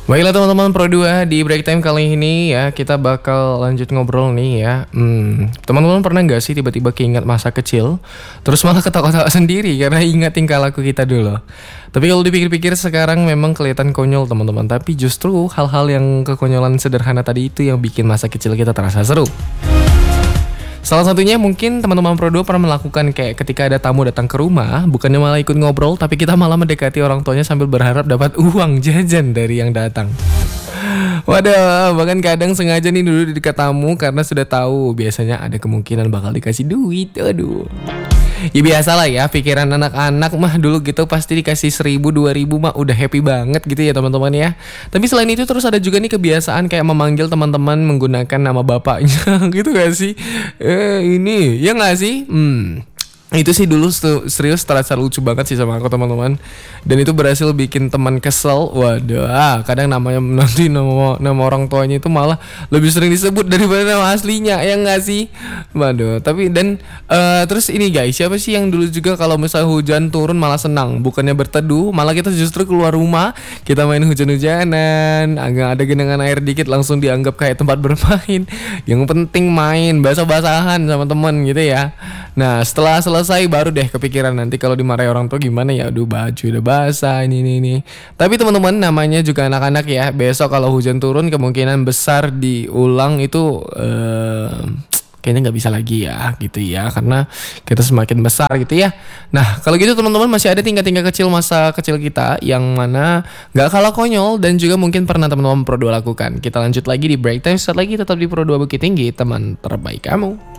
Baiklah teman-teman Pro 2, di break time kali ini ya kita bakal lanjut ngobrol nih ya. Teman-teman pernah nggak sih tiba-tiba keinget masa kecil, terus malah ketawa-tawa sendiri karena ingat tingkah laku kita dulu. Tapi kalau dipikir-pikir sekarang memang kelihatan konyol teman-teman, tapi justru hal-hal yang kekonyolan sederhana tadi itu yang bikin masa kecil kita terasa seru. Salah satunya mungkin teman-teman Pro 2 pernah melakukan kayak ketika ada tamu datang ke rumah, bukannya malah ikut ngobrol, tapi kita malah mendekati orang tuanya sambil berharap dapat uang jajan dari yang datang. Waduh, bahkan kadang sengaja nih dulu di dekat tamu karena sudah tahu biasanya ada kemungkinan bakal dikasih duit. Aduh. Ya biasalah ya, pikiran anak-anak mah dulu gitu pasti dikasih 1.000, 2.000 mah udah happy banget gitu ya teman-teman ya. Tapi selain itu terus ada juga nih kebiasaan kayak memanggil teman-teman menggunakan nama bapaknya gitu gak sih? Ini ya gak sih? Itu sih dulu serius terasa lucu banget sih sama aku teman-teman. Dan itu berhasil bikin teman kesel. Waduh, kadang namanya nanti nama orang tuanya itu malah lebih sering disebut daripada nama aslinya, ya nggak sih? Waduh, tapi dan terus ini guys, siapa sih yang dulu juga kalau misal hujan turun malah senang, bukannya berteduh, malah kita justru keluar rumah, kita main hujan-hujanan, agak ada genangan air dikit langsung dianggap kayak tempat bermain. Yang penting main, basah-basahan sama teman gitu ya. Nah, setelah selesai baru deh kepikiran nanti kalau dimarahi orang tua gimana ya. Aduh, baju udah basah ini. Tapi teman-teman namanya juga anak-anak ya. Besok kalau hujan turun kemungkinan besar diulang itu kayaknya nggak bisa lagi ya gitu ya, karena kita semakin besar gitu ya. Nah kalau gitu teman-teman masih ada tingkah-tingkah kecil masa kecil kita yang mana nggak kalah konyol dan juga mungkin pernah teman-teman Pro 2 lakukan. Kita lanjut lagi di break time, saat lagi tetap di Pro 2 Bukit Tinggi, teman terbaik kamu.